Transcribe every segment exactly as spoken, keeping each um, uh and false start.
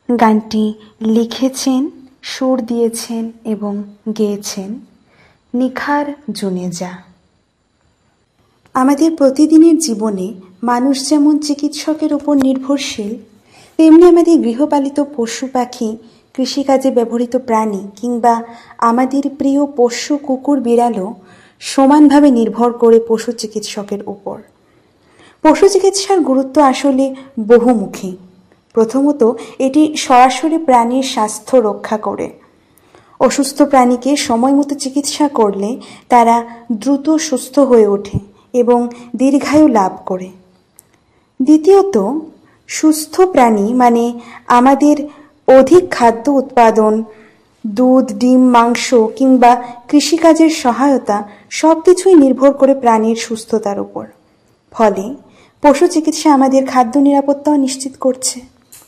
গানটি লিখেছেন, সুর দিয়েছেন এবং গেয়েছেন নিখার জুনেজা। আমাদের প্রতিদিনের জীবনে মানুষ যেমন চিকিৎসকের উপর নির্ভরশীল, তেমনি আমাদের গৃহপালিত পশু পাখি, কৃষিকাজে ব্যবহৃত প্রাণী কিংবা আমাদের প্রিয় পোষ্য কুকুর বিড়ালও সমানভাবে নির্ভর করে পশু চিকিৎসকের উপর। পশু চিকিৎসার গুরুত্ব আসলে বহুমুখী। প্রথমত, এটি সরাসরি প্রাণীর স্বাস্থ্য রক্ষা করে। অসুস্থ প্রাণীকে সময়মতো চিকিৎসা করলে তারা দ্রুত সুস্থ হয়ে ওঠে এবং দীর্ঘায়ু লাভ করে। দ্বিতীয়ত, সুস্থ প্রাণী মানে আমাদের অধিক খাদ্য উৎপাদন, দুধ, ডিম, মাংস কিংবা কৃষিকাজের সহায়তা সব কিছুই নির্ভর করে প্রাণীর সুস্থতার উপর। ফলে পশু চিকিৎসা আমাদের খাদ্য নিরাপত্তাও নিশ্চিত করছে।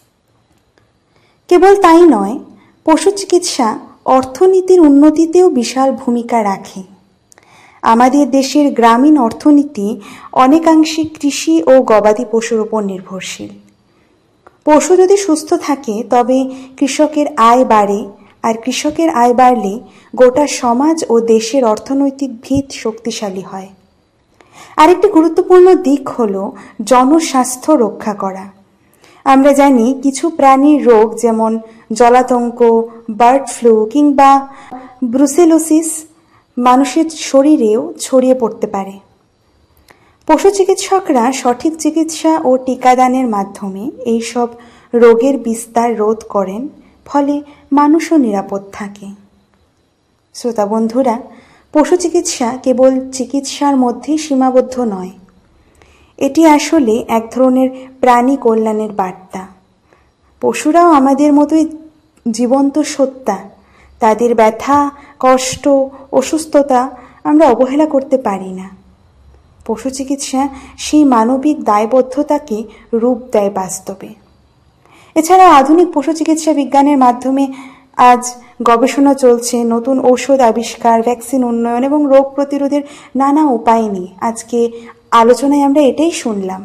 কেবল তাই নয়, পশু চিকিৎসা অর্থনীতির উন্নতিতেও বিশাল ভূমিকা রাখে। আমাদের দেশের গ্রামীণ অর্থনীতি অনেকাংশে কৃষি ও গবাদি পশুর উপর নির্ভরশীল। পশু যদি সুস্থ থাকে তবে কৃষকের আয় বাড়ে, আর কৃষকের আয় বাড়লে গোটা সমাজ ও দেশের অর্থনৈতিক ভিত শক্তিশালী হয়। আরেকটি গুরুত্বপূর্ণ দিক হল জনস্বাস্থ্য রক্ষা করা। আমরা জানি কিছু প্রাণীর রোগ যেমন জলাতঙ্ক, বার্ড ফ্লু কিংবা ব্রুসেলোসিস মানুষের শরীরেও ছড়িয়ে পড়তে পারে। পশু চিকিৎসকরা সঠিক চিকিৎসা ও টিকাদানের মাধ্যমে এইসব রোগের বিস্তার রোধ করেন, ফলে মানুষও নিরাপদ থাকে। শ্রোতা বন্ধুরা, পশু চিকিৎসা কেবল চিকিৎসার মধ্যেই সীমাবদ্ধ নয়, এটি আসলে এক ধরনের প্রাণী কল্যাণের বার্তা। পশুরাও আমাদের মতোই জীবন্ত সত্তা। তাদের ব্যথা, কষ্ট, অসুস্থতা আমরা অবহেলা করতে পারি না। পশু চিকিৎসা সেই মানবিক দায়বদ্ধতাকে রূপ দেয় বাস্তবে। এছাড়া আধুনিক পশু চিকিৎসা বিজ্ঞানের মাধ্যমে আজ গবেষণা চলছে, নতুন ঔষধ আবিষ্কার, ভ্যাকসিন উন্নয়ন এবং রোগ প্রতিরোধের নানা উপায় নিয়ে আজকে আলোচনায় আমরা এটাই শুনলাম।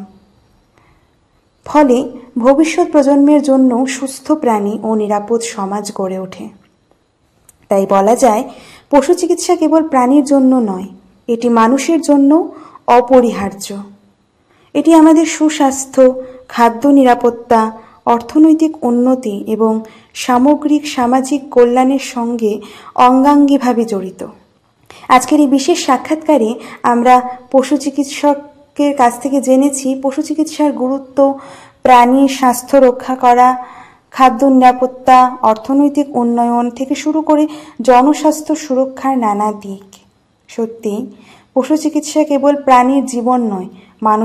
ফলে ভবিষ্যৎ প্রজন্মের জন্য সুস্থ প্রাণী ও নিরাপদ সমাজ গড়ে ওঠে। তাই বলা যায়, পশু চিকিৎসা কেবল প্রাণীর জন্য নয়, এটি মানুষের জন্য অপরিহার্য। এটি আমাদের সুস্বাস্থ্য, খাদ্য নিরাপত্তা, অর্থনৈতিক উন্নতি এবং সামগ্রিক সামাজিক কল্যাণের সঙ্গে অঙ্গাঙ্গিভাবে জড়িত। আজকের এই বিশেষ সাক্ষাৎকারে আমরা পশু চিকিৎসকের কাছ থেকে জেনেছি পশু চিকিৎসার গুরুত্ব, প্রাণীর স্বাস্থ্য রক্ষা করা, খাদ্য নিরাপত্তা, অর্থনৈতিক উন্নয়ন থেকে শুরু করে জনস্বাস্থ্য সুরক্ষার নানা দিক। সত্যি, পশু চিকিৎসা কেবল প্রাণীর জীবন নয়, মানুষ